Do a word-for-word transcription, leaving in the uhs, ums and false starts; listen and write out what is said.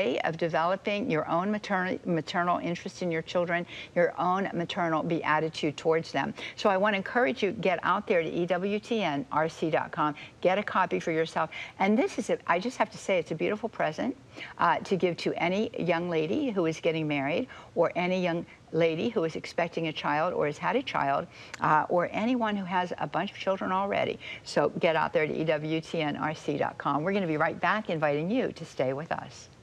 way of developing your own maternal, maternal interest in your children, your own maternal beatitude towards them. So I want to encourage you, get out there to E W T N R C dot com, get a copy for yourself. And this is, a, I just have to say, it's a beautiful present uh, to give to any young lady who is getting married, or any young lady who is expecting a child or has had a child, uh, or anyone who has a bunch of children already. So get out there to E W T N R C dot com. We're going to be right back inviting you to stay with us.